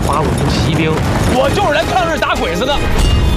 八路军骑兵。 我就是来抗日打鬼子的。